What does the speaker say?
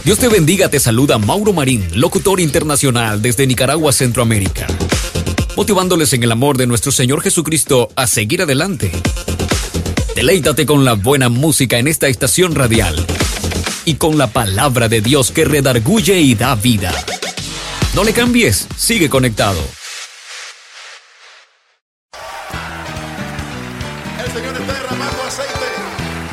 Dios te bendiga, te saluda Mauro Marín, locutor internacional desde Nicaragua, Centroamérica, motivándoles en el amor de nuestro Señor Jesucristo a seguir adelante. Deleítate con la buena música en esta estación radial y con la palabra de Dios que redarguye y da vida. No le cambies, sigue conectado.